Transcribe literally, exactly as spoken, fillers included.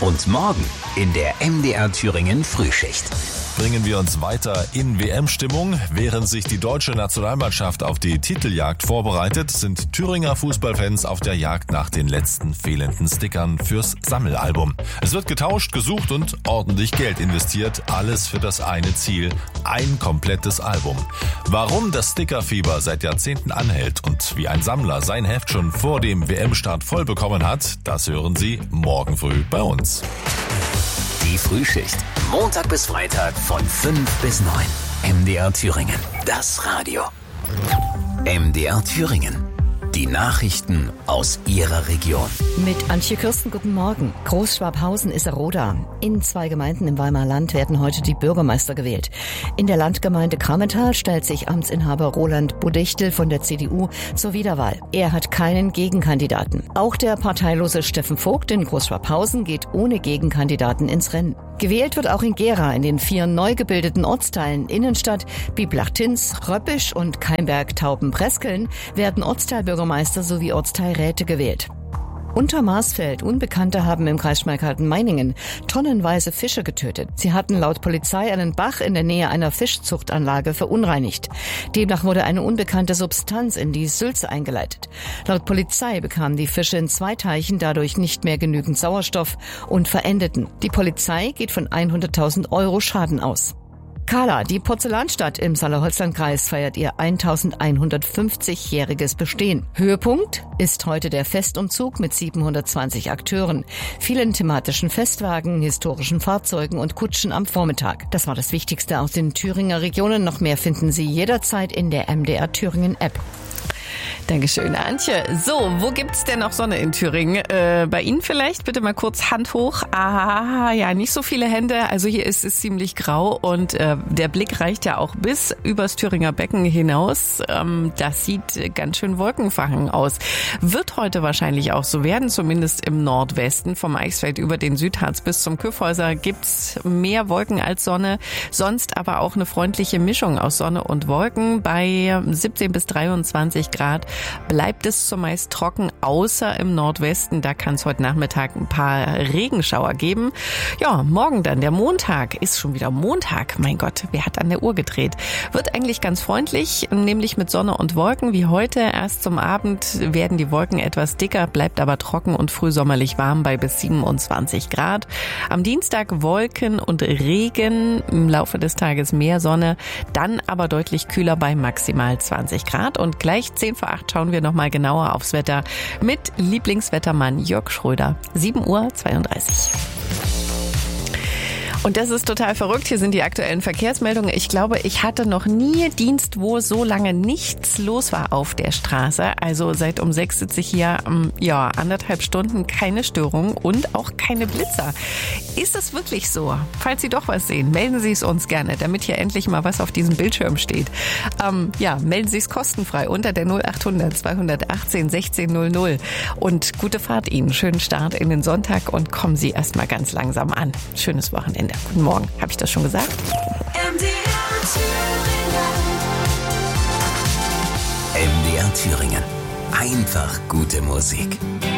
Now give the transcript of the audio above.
Und morgen in der M D R Thüringen Frühschicht. Bringen wir uns weiter in W M-Stimmung. Während sich die deutsche Nationalmannschaft auf die Titeljagd vorbereitet, sind Thüringer Fußballfans auf der Jagd nach den letzten fehlenden Stickern fürs Sammelalbum. Es wird getauscht, gesucht und ordentlich Geld investiert. Alles für das eine Ziel: ein komplettes Album. Warum das Stickerfieber seit Jahrzehnten anhält und wie ein Sammler sein Heft schon vor dem W M-Start voll bekommen hat, das hören Sie morgen früh bei uns. Die Frühschicht. Montag bis Freitag von fünf bis neun. M D R Thüringen. Das Radio. M D R Thüringen. Die Nachrichten aus Ihrer Region. Mit Antje Kürsten, guten Morgen. Großschwabhausen-Isseroda. In zwei Gemeinden im Weimarer Land werden heute die Bürgermeister gewählt. In der Landgemeinde Krammental stellt sich Amtsinhaber Roland Budichtel von der C D U zur Wiederwahl. Er hat keinen Gegenkandidaten. Auch der parteilose Steffen Vogt in Großschwabhausen geht ohne Gegenkandidaten ins Rennen. Gewählt wird auch in Gera in den vier neu gebildeten Ortsteilen Innenstadt, Bieblach-Tins, Röppisch und Keimberg-Tauben-Preskeln werden Ortsteilbürgermeister sowie Ortsteilräte gewählt. Unter Marsfeld. Unbekannte haben im Kreis Schmalkalden-Meiningen tonnenweise Fische getötet. Sie hatten laut Polizei einen Bach in der Nähe einer Fischzuchtanlage verunreinigt. Demnach wurde eine unbekannte Substanz in die Sülze eingeleitet. Laut Polizei bekamen die Fische in zwei Teichen dadurch nicht mehr genügend Sauerstoff und verendeten. Die Polizei geht von hunderttausend Euro Schaden aus. Kala, die Porzellanstadt im Saale-Holzland-Kreis, feiert ihr eintausendeinhundertfünfzigjähriges Bestehen. Höhepunkt ist heute der Festumzug mit siebenhundertzwanzig Akteuren, vielen thematischen Festwagen, historischen Fahrzeugen und Kutschen am Vormittag. Das war das Wichtigste aus den Thüringer Regionen. Noch mehr finden Sie jederzeit in der M D R Thüringen App. Dankeschön, Antje. So, wo gibt's denn noch Sonne in Thüringen? Äh, bei Ihnen vielleicht? Bitte mal kurz Hand hoch. Ah, ja, nicht so viele Hände. Also hier ist es ziemlich grau und äh, der Blick reicht ja auch bis übers Thüringer Becken hinaus. Ähm, das sieht ganz schön wolkenverhangen aus. Wird heute wahrscheinlich auch so werden, zumindest im Nordwesten. Vom Eichsfeld über den Südharz bis zum Kyffhäuser gibt's mehr Wolken als Sonne. Sonst aber auch eine freundliche Mischung aus Sonne und Wolken. Bei siebzehn bis dreiundzwanzig Grad bleibt es zumeist trocken, außer im Nordwesten. Da kann es heute Nachmittag ein paar Regenschauer geben. Ja, morgen dann, der Montag, ist schon wieder Montag. Mein Gott, wer hat an der Uhr gedreht? Wird eigentlich ganz freundlich, nämlich mit Sonne und Wolken wie heute. Erst zum Abend werden die Wolken etwas dicker, bleibt aber trocken und frühsommerlich warm bei bis siebenundzwanzig Grad. Am Dienstag Wolken und Regen, im Laufe des Tages mehr Sonne, dann aber deutlich kühler bei maximal zwanzig Grad. Und gleich zehn vor acht schauen wir nochmal genauer aufs Wetter mit Lieblingswettermann Jörg Schröder. sieben Uhr zweiunddreißig. Und das ist total verrückt. Hier sind die aktuellen Verkehrsmeldungen. Ich glaube, ich hatte noch nie Dienst, wo so lange nichts los war auf der Straße. Also seit um sechs sitze ich hier, ja, anderthalb Stunden, keine Störung und auch keine Blitzer. Ist es wirklich so? Falls Sie doch was sehen, melden Sie es uns gerne, damit hier endlich mal was auf diesem Bildschirm steht. Ähm, ja, melden Sie es kostenfrei unter der null achthundert zweihundertachtzehn sechzehn null null. Und gute Fahrt Ihnen. Schönen Start in den Sonntag und kommen Sie erstmal ganz langsam an. Schönes Wochenende. Guten Morgen. Habe ich das schon gesagt? M D R Thüringen. M D R Thüringen. Einfach gute Musik.